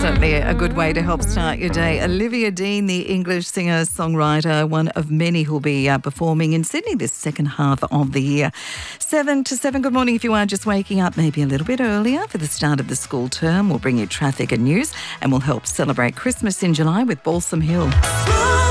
Certainly a good way to help start your day. Olivia Dean, the English singer-songwriter, one of many who'll be performing in Sydney this second half of the year. 7 to 7, good morning if you are just waking up maybe a little bit earlier for the start of the school term. We'll bring you traffic and news and we'll help celebrate Christmas in July with Balsam Hill.